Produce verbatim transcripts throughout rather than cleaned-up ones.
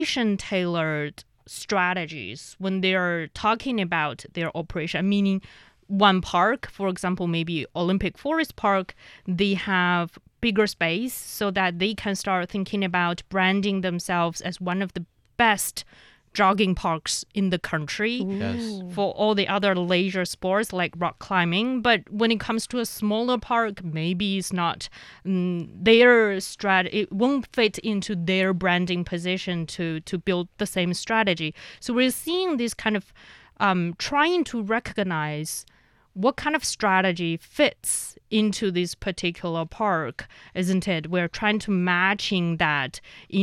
tailored strategies when they're talking about their operation, meaning one park, for example, maybe Olympic Forest Park, they have bigger space so that they can start thinking about branding themselves as one of the best jogging parks in the country Yes. for all the other leisure sports like rock climbing. But when it comes to a smaller park, maybe it's not um, their strat. It won't fit into their branding position to to build the same strategy. So we're seeing this kind of um, trying to recognize what kind of strategy fits into this particular park, isn't it? We're trying to matching that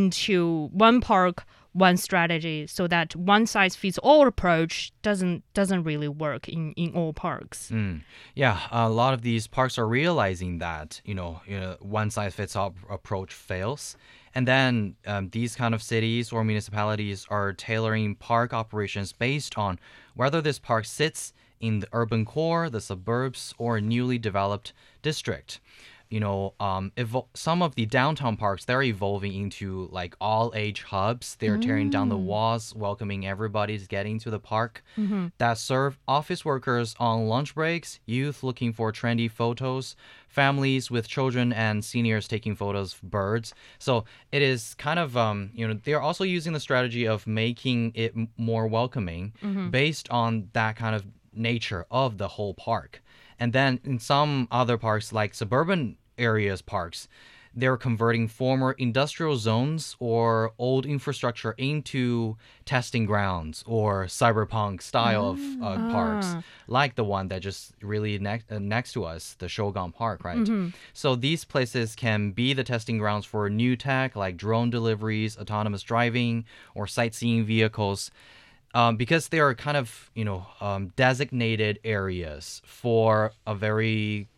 into one park, one strategy, so that one size fits all approach doesn't doesn't really work in, in all parks. Mm. Yeah, a lot of these parks are realizing that, you know, you know one size fits all approach fails. And then um, these kind of cities or municipalities are tailoring park operations based on whether this park sits in the urban core, the suburbs, or a newly developed district. You know, um, evo- some of the downtown parks, they're evolving into like all age hubs. They're tearing down the walls, welcoming everybody to getting to the park that serve office workers on lunch breaks, youth looking for trendy photos, families with children, and seniors taking photos of birds. So it is kind of, um, you know, they're also using the strategy of making it m- more welcoming based on that kind of nature of the whole park. And then in some other parks, like suburban areas parks, they're converting former industrial zones or old infrastructure into testing grounds or cyberpunk style of uh, parks, like the one that just really ne- uh, next to us, the Shogang Park, right? So these places can be the testing grounds for new tech like drone deliveries, autonomous driving, or sightseeing vehicles. Um, because they are kind of, you know, um, designated areas for a very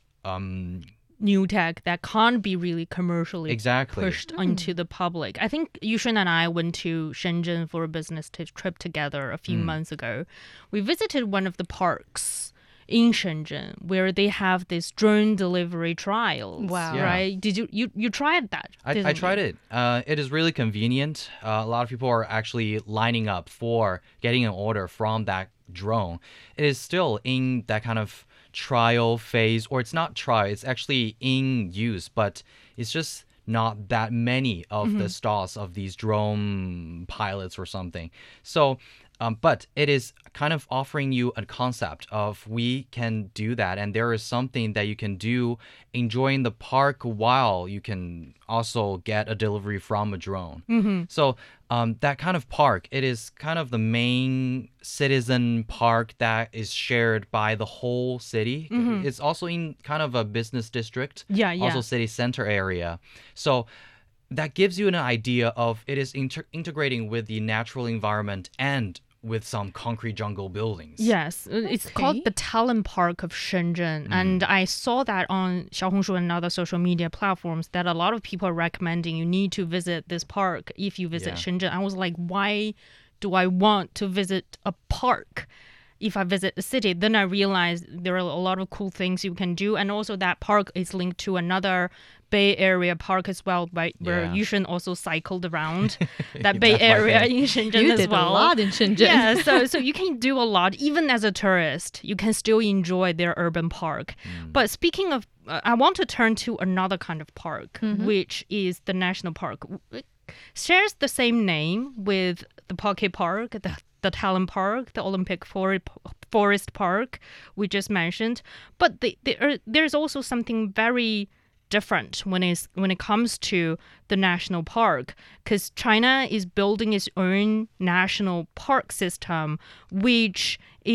um, New tech that can't be really commercially Exactly. pushed onto the public. I think Yushin and I went to Shenzhen for a business t- trip together a few months ago. We visited one of the parks in Shenzhen where they have this drone delivery trials. Wow. Yeah. Right? Did you you you tried that? I, didn't I you? tried it. Uh, it is really convenient. Uh, a lot of people are actually lining up for getting an order from that drone. It is still in that kind of trial phase, or it's not trial, it's actually in use, but it's just not that many of the stalls of these drone pilots or something. So, um, but it is kind of offering you a concept of we can do that, and there is something that you can do enjoying the park while you can also get a delivery from a drone. So um, that kind of park, it is kind of the main citizen park that is shared by the whole city. It's also in kind of a business district, Yeah, yeah. also city center area. So that gives you an idea of it is inter- integrating with the natural environment and with some concrete jungle buildings. Yes, uh, it's Okay. called the Talent Park of Shenzhen. And I saw that on Xiaohongshu and other social media platforms that a lot of people are recommending you need to visit this park if you visit Yeah. Shenzhen. I was like, why do I want to visit a park if I visit the city? Then I realized there are a lot of cool things you can do. And also that park is linked to another Bay Area park as well, right, where Yeah. Yushin also cycled around that That's Bay my Area thing. in Shenzhen You as did well. a lot in Shenzhen. Yeah, so so you can do a lot. Even as a tourist, you can still enjoy their urban park. But speaking of, uh, I want to turn to another kind of park, which is the national park. It shares the same name with the Pocket Park, the, the Talent Park, the Olympic For- Forest Park we just mentioned. But the, the, er, there's also something very different when it's when it comes to the national park, because China is building its own national park system, which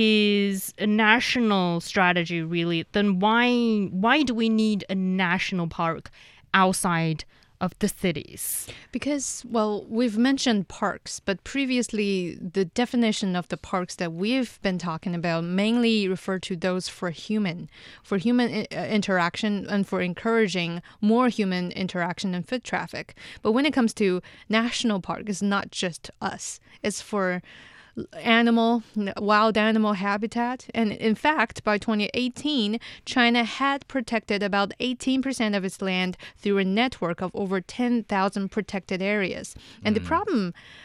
is a national strategy really. Then why why do we need a national park outside of the cities? Because, well, we've mentioned parks, but previously the definition of the parks that we've been talking about mainly refer to those for human, for human I- uh, interaction and for encouraging more human interaction and foot traffic. But when it comes to national park, it's not just us. It's for animal, wild animal habitat. And in fact, by twenty eighteen, China had protected about eighteen percent of its land through a network of over ten thousand protected areas. And mm. the problem